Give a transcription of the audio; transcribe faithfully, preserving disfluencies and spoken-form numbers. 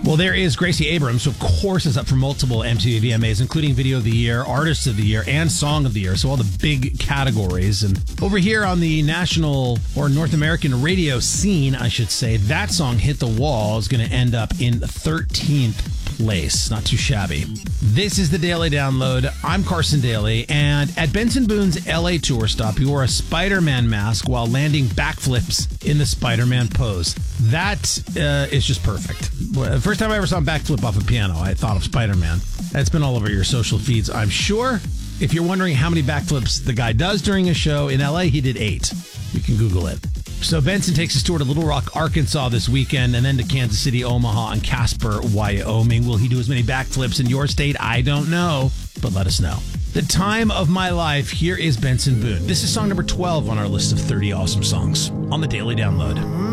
Well, there is Gracie Abrams, who, of course, is up for multiple M T V V M As, including Video of the Year, Artist of the Year, and Song of the Year. So all the big categories. And over here on the national or North American radio scene, I should say, that song, Hit the Wall, is going to end up in thirteenth place. Not too shabby. This is the Daily Download. I'm Carson Daly, and at Benson Boone's L A tour stop, he wore a Spider-Man mask while landing backflips in the Spider-Man pose. That uh, is just perfect. The first time I ever saw him backflip off a piano, I thought of Spider-Man. That's been all over your social feeds, I'm sure. If you're wondering how many backflips the guy does during a show, in L A, he did eight. You can Google it. So Benson takes his tour to Little Rock, Arkansas this weekend, and then to Kansas City, Omaha, and Casper, Wyoming. Will he do as many backflips in your state? I don't know, but let us know. The time of my life, here is Benson Boone. This is song number twelve on our list of thirty awesome songs on the Daily Download.